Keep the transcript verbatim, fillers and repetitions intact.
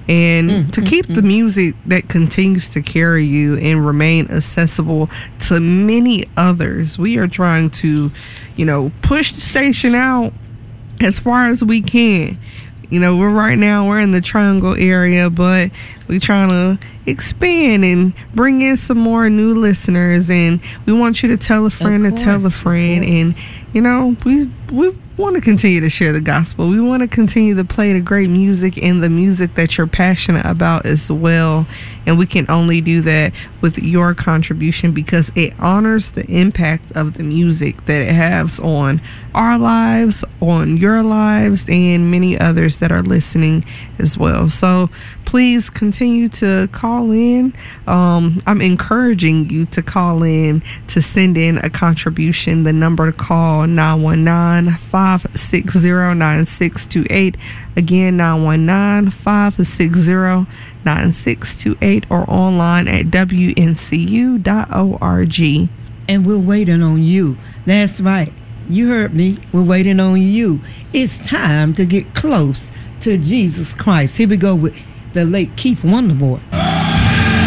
and mm, to mm, keep mm. the music that continues to carry you and remain accessible to many others. We are trying to, you know, push the station out as far as we can. You know, we're right now we're in the Triangle area, but we're trying to expand and bring in some more new listeners, and we want you to tell a friend to tell a friend, and you know, we we want to continue to share the gospel. We want to continue to play the great music and the music that you're passionate about as well. And we can only do that with your contribution, because it honors the impact of the music that it has on our lives, on your lives, and many others that are listening as well. So please continue to call in. Um, I'm encouraging you to call in, to send in a contribution. The number to call, nine one nine, five six zero, nine six two eight. Again, nine one nine, five six zero, nine six two eight, or online at w n c u dot org. And we're waiting on you. That's right. You heard me. We're waiting on you. It's time to get close to Jesus Christ. Here we go with the late Keith Wonderboy.